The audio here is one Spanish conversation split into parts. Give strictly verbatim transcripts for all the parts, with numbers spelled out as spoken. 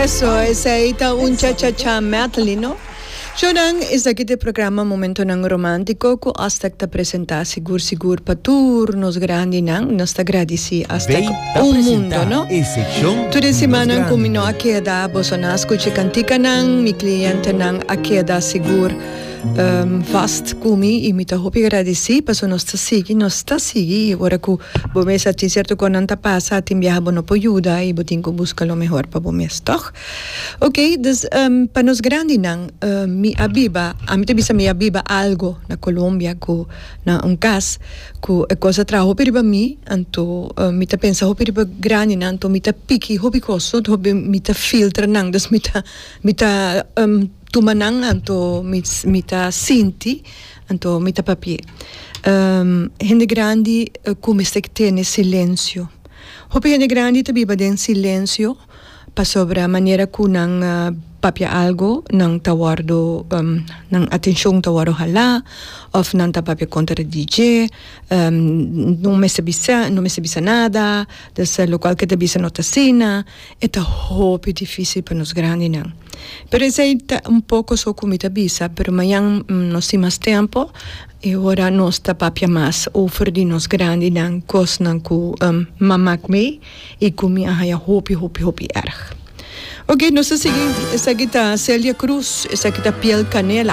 Eso, esa ita un cha-cha-cha medley, no? Jonan is aqui de programa Momento Nang Romântico que hasta que apresentar sigur sigur para turnos grande nang nós te agradeci hasta um mundo, no? Toda semana combino aqui da Bolsonaro que cantica nang mi cliente nang aqui da sigur um, fast kumi e me tá hopi agradeci para nós tá segui nós tá segui agora que bom essa tem certo quando não tá passa tem viaja bono po ajuda e botin que busca lo mejor para bom mês, toch? Ok, dus um, para nós grande nang uh, mi abiba, a mim também me abiba algo na Colômbia que na um caso que é coisa traho para mim, então uh, me tá pensa hopi para grande nang, então me tá pique hopi coso, hopi me tá filtra nang, dus me tá me tá um, tumanang anto mita sinti anto mita papier um, gente grande uh, come se tiene silenzio hopi gente grande tabi baden silenzio pa sobre a maneira ku nang uh, papia algo nang tawardo um, nang atenção tawardo hala of nang tapapia contra D J um, não me sabisa não me sabisa nada desse local que tabisa nota cena é tá hopi difícil para nos grande nang. Pero essa é um pouco só como está bisa, pero amanhã nós temos mais tempo e agora nós está papia mais oferir nos grande nan cos nan ku um, mamak me e comi a haya hopi hopi hopi erg. Ok, nós seguimos essa aqui tá Celia Cruz, essa aqui tá Piel Canela.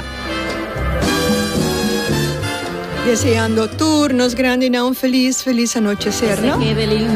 Deseando turnos grande nan feliz feliz anochecer, ¿no?